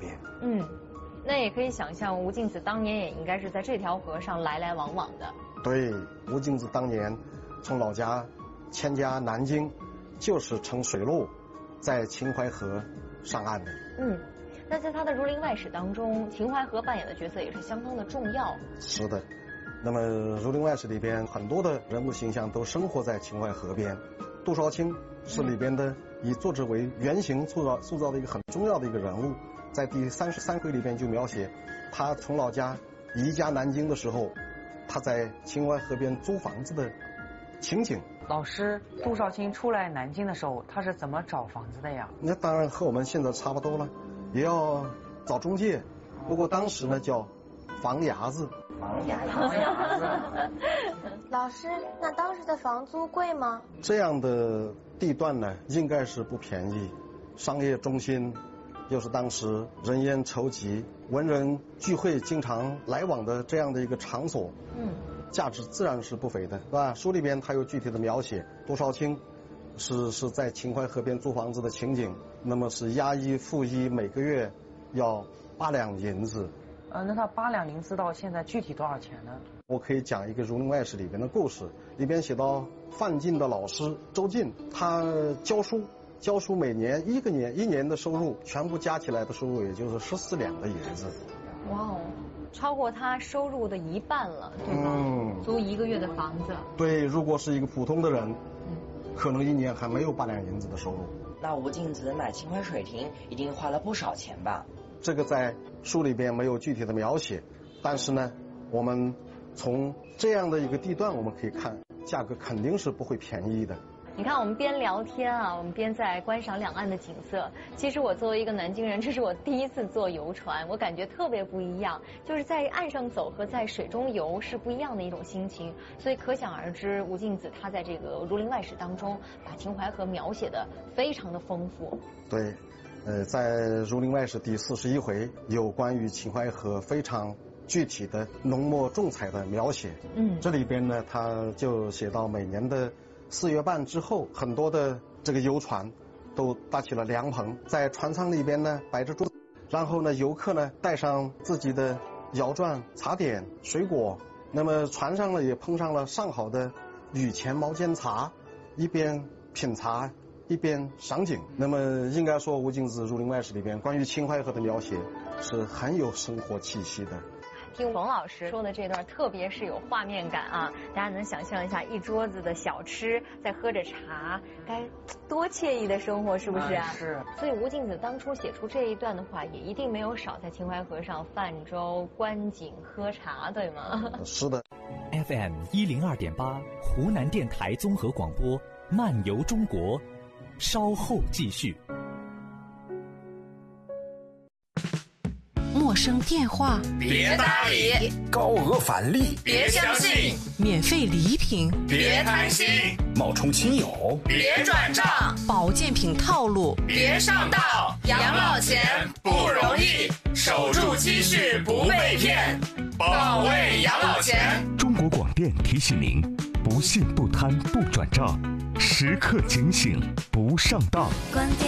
边。 那也可以想象，吴敬梓当年也应该是在这条河上来来往往的。 对，吴敬梓当年从老家迁家南京，就是乘水路在秦淮河上岸的。 那在他的《儒林外史》当中，秦淮河扮演的角色也是相当的重要。 是的，那么《儒林外史》里边很多的人物形象都生活在秦淮河边。杜少卿是里边的以作者为原型塑造的一个很重要的一个人物，在第33回里边就描写他从老家移家南京的时候，他在秦淮河边租房子的情景。 老师，杜少卿出来南京的时候，他是怎么找房子的呀？ 那当然和我们现在差不多了，也要找中介，不过当时呢叫房伢子。 房伢子。 老师，那当时的房租贵吗？ 这样的地段呢，应该是不便宜，商业中心，又是当时人烟稠集、文人聚会经常来往的这样的一个场所，价值自然是不菲的，是吧？书里边他有具体的描写，杜少卿是在秦淮河边租房子的情景，那么是押一付一，每个月要8两银子。 那他8两银子到现在具体多少钱呢？ 我可以讲一个《儒林外史》里边的故事，里边写到范进的老师周进，他教书每年一年的收入全部加起来的收入也就是14两的银子。 哇哦，超过他收入的一半了，对吧？租1个月的房子。 对，如果是一个普通的人，可能一年还没有8两银子的收入。 那吴敬梓买秦淮水亭一定花了不少钱吧？ 这个在书里边没有具体的描写，但是呢，我们从这样的一个地段我们可以看，价格肯定是不会便宜的。 你看，我们边聊天啊，我们边在观赏两岸的景色。其实我作为一个南京人，这是我第一次坐游船，我感觉特别不一样。就是在岸上走和在水中游是不一样的一种心情，所以可想而知，吴敬梓他在这个《儒林外史》当中把秦淮河描写的非常的丰富。 对，在《儒林外史》第41回有关于秦淮河非常具体的浓墨重彩的描写。这里边呢，他就写到每年的4月半之后，很多的这个游船都搭起了凉棚，在船舱里边呢摆着桌子，然后呢游客呢带上自己的舀转、茶点、水果，那么船上呢也碰上了上好的雨前毛尖茶，一边品茶一边赏景。那么应该说吴敬梓《儒林外史》里边关于秦淮河的描写是很有生活气息的。 听冯老师说的这段，特别是有画面感啊！大家能想象一下，一桌子的小吃，在喝着茶，该多惬意的生活，是不是啊？ 是。 所以吴敬梓当初写出这一段的话，也一定没有少在秦淮河上泛舟、观景、喝茶，对吗？ 是的。 FM 102.8，湖南电台综合广播，漫游中国，稍后继续。 陌生电话别搭理， 高额返利别相信， 免费礼品别贪心， 冒充亲友别转账， 保健品套路别上当。养老钱不容易，守住积蓄不被骗，保卫养老钱。 中国广电提醒您：不信不贪不转账，时刻警醒不上当。